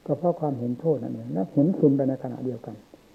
ก็เพราะความเห็นโทษนั่นเองแล้วเห็นคุณไปในขณะเดียวกัน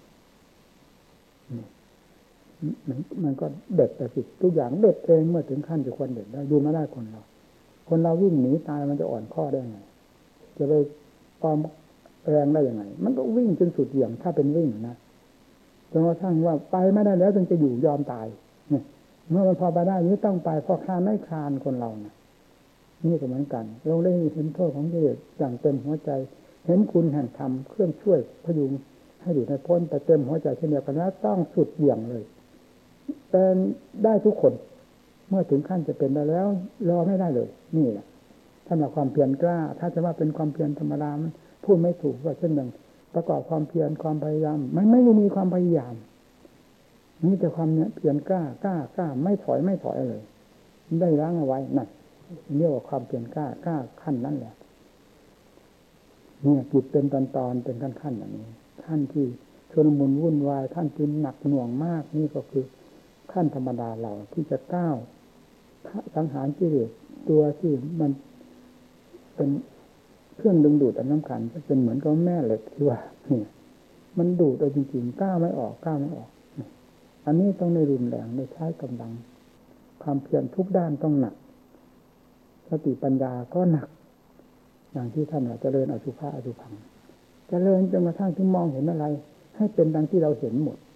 มันก็เด็ดแต่สิทุกอย่างเด็ดเองเมื่อถึงขั้นจะควรเด็ดแล้วดูไม่ได้คนเราวิ่งหนีตายมันจะอ่อนข้อได้ไงจะไปความแรงได้ยังไงมันก็วิ่งจนสุดเหวี่ยงถ้าเป็นวิ่งนะจนกระทั่งว่าไปไม่ได้แล้วจึงจะอยู่ยอมตายเมื่อมันพอไปได้นี่ต้องไปพอคลานไม่คลานคนเรานะนี่ก็เหมือนกันเราได้เห็นโทษของกิเลสอย่างเต็มหัวใจเห็นคุณแห่งธรรมเครื่องช่วยพยุงให้อยู่ในพ้นแต่เต็มหัวใจเช่นเดียวกันนะต้องสุดเหวี่ยงเลยเป็นได้ทุกคนเมื่อถึงขั้นจะเป็นได้แล้วรอไม่ได้เลยนี่แหละสำหรับความเพียรกล้าถ้าจะว่าเป็นความเพียรธรรมดามันพูดไม่ถูกว่าเช่นหนึ่งประกอบความเพียรความพยายามไม่มีความพยายามนี่แต่ความเพียรกล้าไม่ถอยเลยได้ล้างเอาไว้นั่นเรียกว่าความเพียรกล้าขั้นนั้นแหละเนี่ยจิตเป็นตอนเป็นขั้นอย่างนี้ขั้นที่ชนมุนวุ่นวายขั้นที่หนักหน่วงมากนี่ก็คือขั้นธรรมดาเราที่จะก้าวสังหารกิเลสตัวที่มันเป็นเครื่องดึงดูดอันสำคัญจะเป็นเหมือนกับแม่เหล็กที่ว่าเนี่ยมันดูดเอาจริงๆก้าวไม่ออกอันนี้ต้องในรุนแรงในใช้กำลังความเพียรทุกด้านต้องหนักสติปัญญาก็หนักอย่างที่ท่านว่าเจริญอสุภะอสุภังเจริญจนกระทั่งที่มองเห็นอะไรให้เป็นดังที่เราเห็นหมด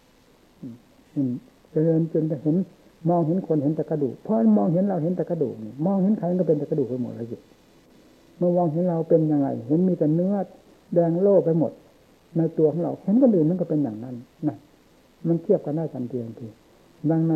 เจริญจนจะเห็นมองเห็นคนเห็นแต่กระดูกเพราะมองเห็นเราเห็นแต่กระดูกมองเห็นใครก็เป็นแต่กระดูกไปหมดเลยสิเมื่อมองเห็นเราเป็นยังไงเห็นมีแต่เนื้อแดงโล่ไปหมดในตัวของเราเห็นคนอื่นมันก็เป็นอย่างนั้นนะมันเทียบกันได้ทันทีดังใน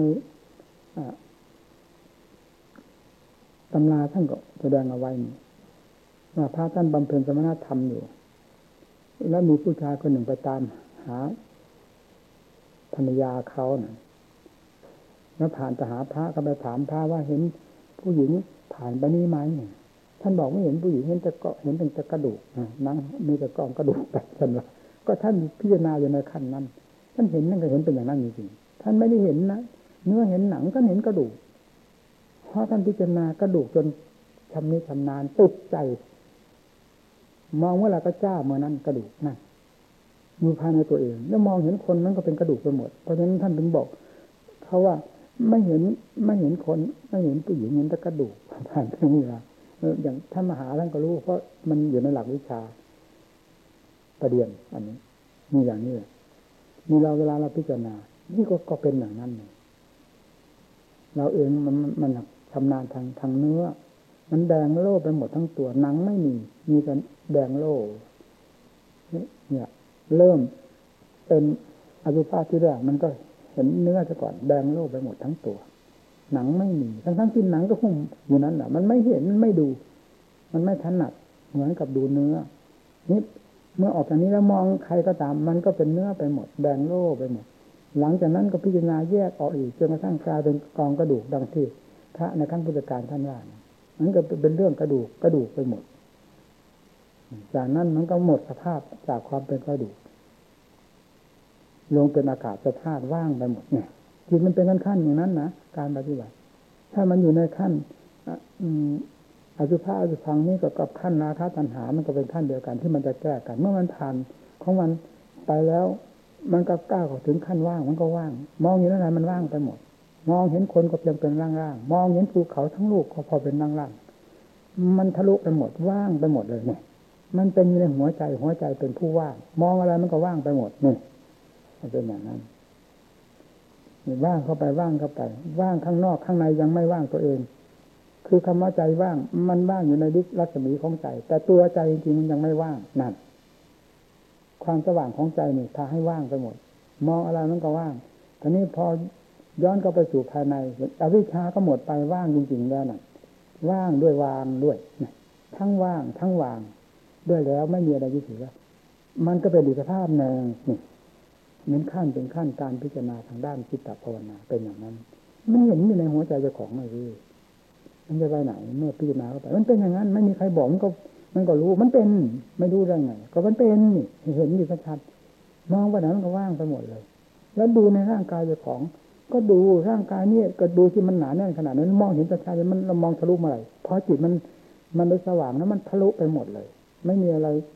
ตำราท่านก็แสดงเอาไว้ว่าพระท่านบำเพ็ญสมณธรรมอยู่แล้วมีผู้ชายคนหนึ่งไปตามหาภรรยาเขาแล้วผ่านไปหาพระก็ไปถามพระว่าเห็นผู้หญิงผ่านไปนี้ไหมท่านบอกไม่เห็นผู้หญิงเห็นแต่กระดูกนั่งมีแต่กองกระดูกไปท่านว่าก็ท่านพิจารณาอยู่ในขั้นนั้นท่านเห็นนั่นก็เห็นเป็นอย่างนั้นจริงๆท่านไม่ได้เห็นนะเนื้อเห็นหนังก็เห็นกระดูกเพราะท่านพิจารณากระดูกจนชำนาญติดใจมองว่าเราก็จ้าเมื่อนั้นกระดูกนั่นอยู่ภายในตัวเองแล้วมองเห็นคนนั้นก็เป็นกระดูกไปหมดเพราะฉะนั้นท่านถึงบอกเขาว่าไม่เห็นคนไม่เห็นผู้หญิงเห็นแต่กระดูกผ่านตรงนี้ละอย่างท่านมหาท่านก็รู้เพราะมันอยู่ในหลักวิชาประเด็นอันนี้มีอย่างนี้มีเราเวลาเราพิจารณานี่ก็เป็นอย่างนั้นเราเองมันชำนาญทางเนื้อมันแดงโล่ไปหมดทั้งตัวหนังไม่มีแต่แดงโล่เนี่ยเริ่มเป็นอสุภะที่แรกมันก็เห็นเนื้อซะก่อนแดงโล่ไปหมดทั้งตัวหนังไม่มีทั้งที่หนังก็หุ้มอยู่นั้นแหละมันไม่เห็นไม่ดูมันไม่ถนัดเหมือนกับดูเนื้อนี่เมื่อออกจากนี้แล้วมองใครก็ตามมันก็เป็นเนื้อไปหมดแดงโล่ไปหมดหลังจากนั้นก็พิจารณาแยกออกอีกจนกระทั่งกลายเป็นกองกระดูกดังที่พระในขั้นพุทธกาลท่านว่ามันก็เป็นเรื่องกระดูกไปหมดจากนั้นมันก็หมดสภาพจากความเป็นกระดูกลงเป็นอากาศธาตุว่างไปหมดเนี่ยจิตมันเป็นขั้นอย่างนั้นนะการปฏิบัติถ้ามันอยู่ในขั้นอสุภะอสุภังนี่ก็กับขั้นราคะตัณหามันก็เป็นขั้นเดียวกันที่มันจะแก้กันเมื่อมันผ่านของมันไปแล้วมันก็ก้าวถึงขั้นว่างมันก็ว่างมองเห็นอะไรมันว่างไปหมดมองเห็นคนก็เพียงเป็นร่างๆมองเห็นภูเขาทั้งลูกก็พอเป็นร่างๆมันทะลุไปหมดว่างไปหมดเลยเนี่ยมันเป็นอยู่ในหัวใจเป็นผู้ว่างมองอะไรมันก็ว่างไปหมดนี่มันเป็นอย่างนั้นว่างเข้าไปว่างข้างนอกข้างในยังไม่ว่างตัวเองคือคำว่าใจว่างมันว่างอยู่ในรัศมีของใจแต่ตัวใจจริงๆมันยังไม่ว่างนั่นความสว่างของใจนี่พาให้ว่างไปหมดมองอะไรมันก็ว่างทีนี้พอย้อนเข้าไปสู่ภายในอวิชชาก็หมดไปว่างจริงๆแล้วน่ะว่างด้วยวางด้วยทั้งว่างทั้งวางด้วยแล้วไม่มีอะไรยึดถือแล้วมันก็เป็นอิสระภาพแนงนี่เหมือนขั้นเป็นขั้นการพิจารณาทางด้านจิตตภาวนาเป็นอย่างนั้นไม่เห็นอยู่ในหัวใจเจ้าของเลยมันจะไปไหนเมื่อพิจารณาเข้าไปมันเป็นอย่างนั้นไม่มีใครบอกมันก็รู้มันเป็นไม่รู้ได้ไงก็มันเป็นนี่เห็นอยู่ชัดๆมองไปไหนมันก็ว่างไปหมดเลยแล้วดูในร่างกายเจ้าของก็ดูร่างกายนี่ก็ดูที่มันหนาแน่นขนาดนั้นมองเห็นชัดๆมันเรามองทะลุมาเลยเพราะจิตมันได้สว่างแล้วมันทะลุไปหมดเลยไม่มีอะไร